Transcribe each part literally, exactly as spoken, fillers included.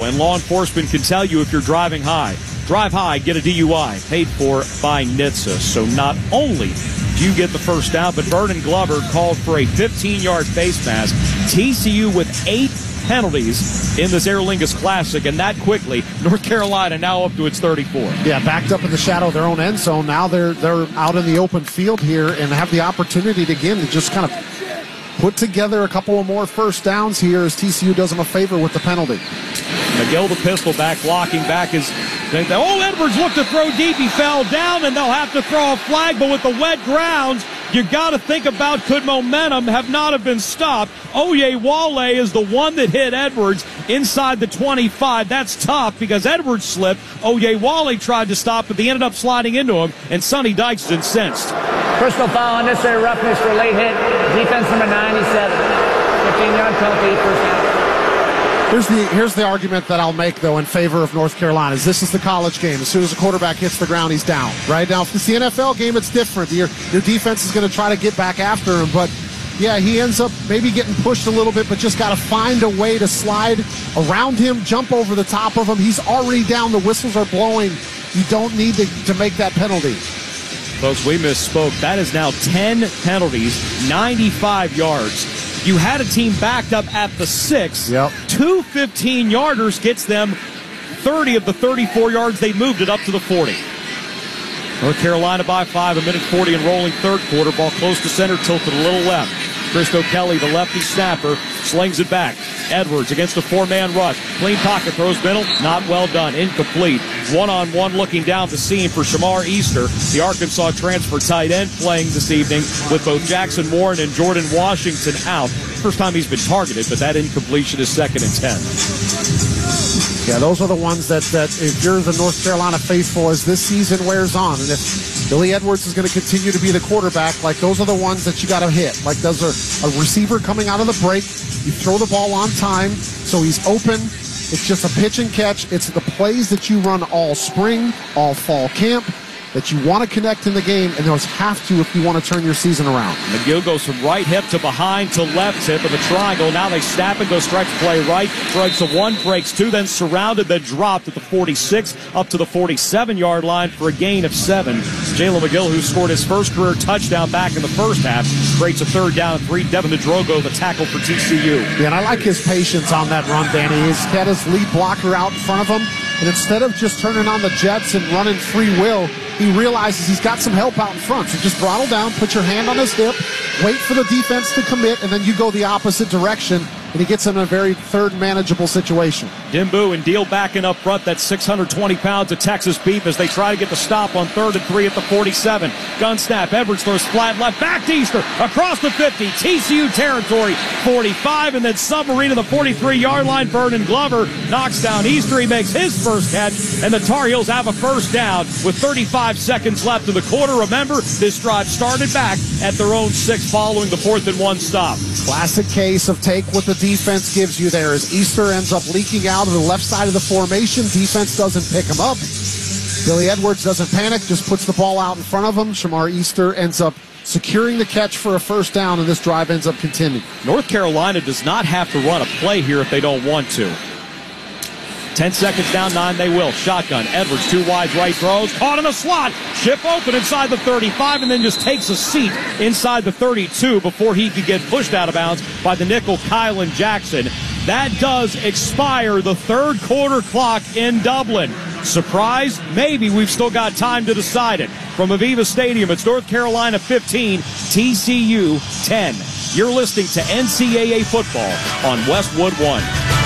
and law enforcement can tell you if you're driving high. Drive high, get a D U I, paid for by N H T S A. So not only do you get the first down, but Vernon Glover called for a fifteen-yard face mask. T C U with eight penalties in this Aer Lingus Classic, and that quickly, North Carolina now up to its thirty-four. Yeah, backed up in the shadow of their own end zone. Now they're they're out in the open field here and have the opportunity to, again, to just kind of put together a couple of more first downs here as T C U does them a favor with the penalty. McGill, the pistol back, blocking back is... Oh, Edwards looked to throw deep. He fell down, and they'll have to throw a flag, but with the wet grounds, you got to think about, could momentum have not have been stopped? Oyewale is the one that hit Edwards inside the twenty-five. That's tough because Edwards slipped. Oyewale tried to stop, but they ended up sliding into him, and Sonny Dykes is incensed. Personal foul, unnecessary roughness for late hit. Defense number ninety-seven. fifteen-yard penalty, first down. Here's the here's the argument that I'll make, though, in favor of North Carolina. Is this is the college game. As soon as the quarterback hits the ground, he's down. Right now, if it's the N F L game, it's different. Your your defense is going to try to get back after him, but yeah, he ends up maybe getting pushed a little bit, but just got to find a way to slide around him, jump over the top of him. He's already down. The whistles are blowing. You don't need to, to make that penalty. Folks, we misspoke. That is now ten penalties, ninety-five yards. You had a team backed up at the six. Yep. Two fifteen-yarders gets them thirty of the thirty-four yards. They moved it up to the forty. North Carolina by five, a minute forty and rolling third quarter. Ball close to center, tilted a little left. Christo Kelly, the lefty snapper, slings it back. Edwards against a four-man rush. Clean pocket, throws middle. Not well done. Incomplete. One-on-one looking down the seam for Shamar Easter, the Arkansas transfer tight end, playing this evening with both Jackson Warren and Jordan Washington out. First time he's been targeted, but that incompletion is second and ten. Yeah, those are the ones that, that if you're the North Carolina faithful as this season wears on, and if Billy Edwards is going to continue to be the quarterback, like those are the ones that you got to hit. Like those are a receiver coming out of the break. You throw the ball on time, so he's open. It's just a pitch and catch. It's the plays that you run all spring, all fall camp, that you want to connect in the game, and those have to if you want to turn your season around. McGill goes from right hip to behind to left hip of the triangle. Now they snap and go stretch play right. Breaks a one, breaks two, then surrounded, then dropped at the forty-six, up to the forty-seven-yard line for a gain of seven. Jalen McGill, who scored his first career touchdown back in the first half, creates a third down and three. Devin Drogo, the tackle for T C U. Yeah, and I like his patience on that run, Danny. He's got his lead blocker out in front of him, and instead of just turning on the jets and running free will, he realizes he's got some help out in front. So just throttle down, put your hand on his hip, wait for the defense to commit, and then you go the opposite direction, and he gets in a very third manageable situation. Dimbu and Deal backing up front. That's six hundred twenty pounds of Texas beef as they try to get the stop on third and three at the forty-seven. Gun snap. Edwards throws flat left. Back to Easter. Across the fifty. T C U territory. forty-five. And then submarine to the forty-three-yard line. Vernon Glover knocks down Easter. He makes his first catch. And the Tar Heels have a first down with thirty-five seconds left in the quarter. Remember, this drive started back at their own six following the fourth and one stop. Classic case of take what the defense gives you there as Easter ends up leaking out of the left side of the formation. Defense doesn't pick him up. Billy Edwards doesn't panic, just puts the ball out in front of him. Shamar Easter ends up securing the catch for a first down, and this drive ends up continuing. North Carolina does not have to run a play here if they don't want to. Ten seconds down, nine they will. Shotgun. Edwards, two wide right throws. Caught in a slot. Chip open inside the thirty-five and then just takes a seat inside the thirty-two before he could get pushed out of bounds by the nickel Kylan Jackson. That does expire the third quarter clock in Dublin. Surprise? Maybe. We've still got time to decide it. From Aviva Stadium, it's North Carolina fifteen, T C U ten. You're listening to N C double A football on Westwood One.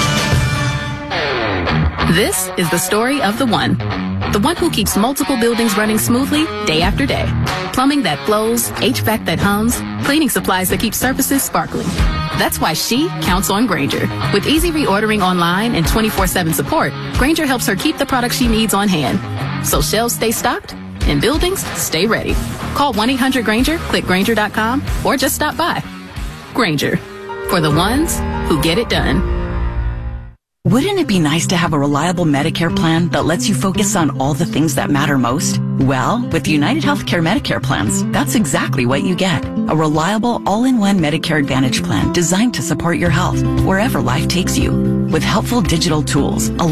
This is the story of the one. The one who keeps multiple buildings running smoothly day after day. Plumbing that flows, H V A C that hums, cleaning supplies that keep surfaces sparkling. That's why she counts on Grainger. With easy reordering online and twenty-four seven support, Grainger helps her keep the products she needs on hand. So shelves stay stocked and buildings stay ready. Call one eight hundred Grainger, click Grainger dot com, or just stop by. Grainger, for the ones who get it done. Wouldn't it be nice to have a reliable Medicare plan that lets you focus on all the things that matter most? Well, with United Healthcare Medicare plans, that's exactly what you get. A reliable, all-in-one Medicare Advantage plan designed to support your health wherever life takes you. With helpful digital tools,